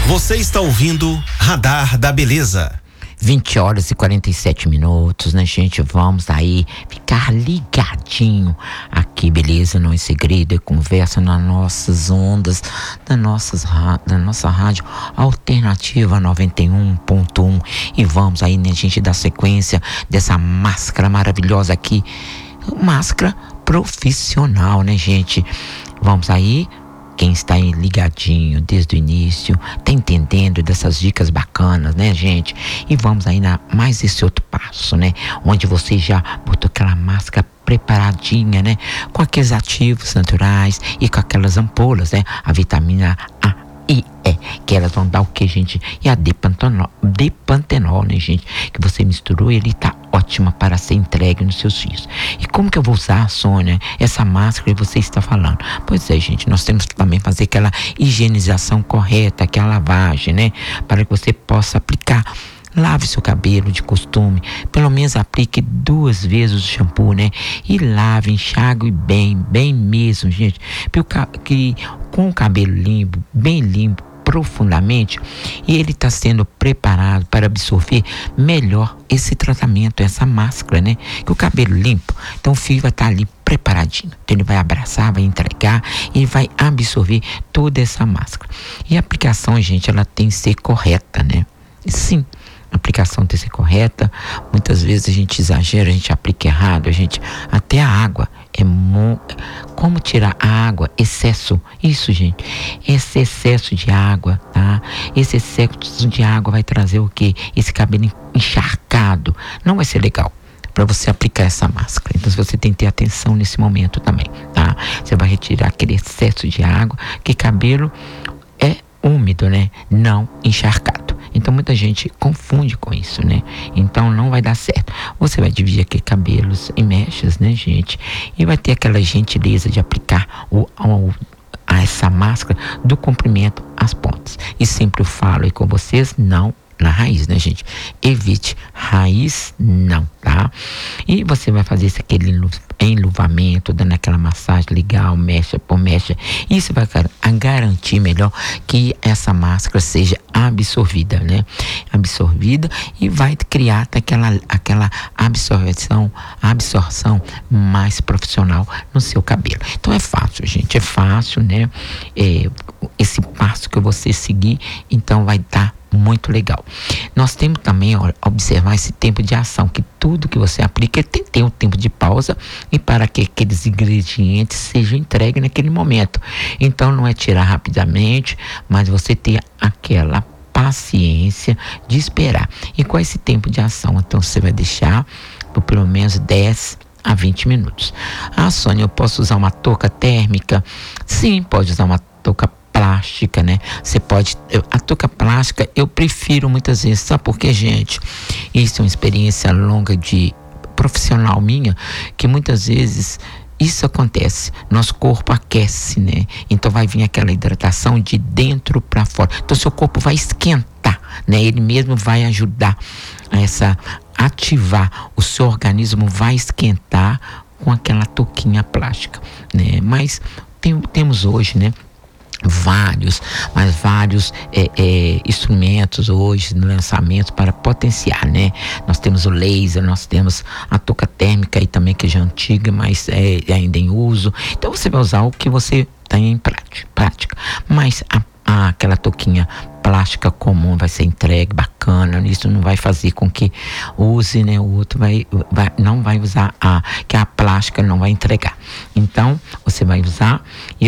Você está ouvindo Radar da Beleza. 20h47, né, gente? Vamos aí ficar ligadinho aqui, beleza? Não é segredo, é conversa nas nossas ondas, da nossa rádio Alternativa 91.1. E vamos aí, né, gente, dar sequência dessa máscara maravilhosa aqui. Máscara profissional, né, gente? Vamos aí. Quem está aí ligadinho desde o início, tá entendendo dessas dicas bacanas, né, gente? E vamos aí mais esse outro passo, né? Onde você já botou aquela máscara preparadinha, né? Com aqueles ativos naturais e com aquelas ampolas, né? A vitamina A e E, que elas vão dar o que, gente? E a Depantenol, né, gente? Que você misturou, ele tá ótima para ser entregue nos seus filhos. E como que eu vou usar, Sônia, essa máscara que você está falando? Pois é, gente, nós temos que também fazer aquela higienização correta, aquela lavagem, né? Para que você possa aplicar. Lave seu cabelo de costume, pelo menos aplique 2 vezes o shampoo, né? E lave, enxague bem mesmo, gente. Que com o cabelo limpo, bem limpo, profundamente, e ele está sendo preparado para absorver melhor esse tratamento, essa máscara, né? Que o cabelo limpo, então o fio vai estar ali preparadinho, então ele vai abraçar, vai entregar e vai absorver toda essa máscara. E a aplicação, gente, ela tem que ser correta, né? Sim, a aplicação tem que ser correta. Muitas vezes a gente exagera, a gente aplica errado, até a água como tirar a água, excesso, isso, gente, esse excesso de água, tá? Esse excesso de água vai trazer o quê? Esse cabelo encharcado, não vai ser legal para você aplicar essa máscara. Então você tem que ter atenção nesse momento também, tá? Você vai retirar aquele excesso de água, que cabelo é úmido, né? Não encharcado. Então muita gente confunde com isso, né? Então não vai dar certo. Você vai dividir aqui cabelos em mechas, né, gente? E vai ter aquela gentileza de aplicar essa máscara do comprimento às pontas. E sempre eu falo aí com vocês, não na raiz, né, gente? Evite raiz, não, tá? E você vai fazer aquele enluvamento, dando aquela massagem legal, mecha por mecha. Isso vai garantir melhor que essa máscara seja absorvida, né? Absorvida, e vai criar aquela absorção mais profissional no seu cabelo. Então é fácil, gente, é fácil, né? Esse passo que você seguir, então vai dar muito legal. Nós temos também observar esse tempo de ação, que tudo que você aplica tem que ter um tempo de pausa e para que aqueles ingredientes sejam entregues naquele momento. Então não é tirar rapidamente, mas você ter aquela paciência de esperar. E com esse tempo de ação, então você vai deixar por pelo menos 10 a 20 minutos. Ah, Sônia, eu posso usar uma touca térmica? Sim, pode usar uma touca plástica, né? Você pode, a touca plástica eu prefiro muitas vezes, sabe por quê, gente? Isso é uma experiência longa de profissional minha, que muitas vezes isso acontece, nosso corpo aquece, né? Então vai vir aquela hidratação de dentro para fora, então seu corpo vai esquentar, né? Ele mesmo vai ajudar a ativar, o seu organismo vai esquentar com aquela touquinha plástica, né? Mas temos hoje, né, vários instrumentos hoje no lançamento para potenciar, né? Nós temos o laser, nós temos a touca térmica aí também, que já é antiga, mas ainda em uso. Então você vai usar o que você tem em prática. Mas aquela touquinha plástica comum vai ser entregue, bacana, isso não vai fazer com que use, né? O outro não vai usar que a plástica não vai entregar. Então você vai usar e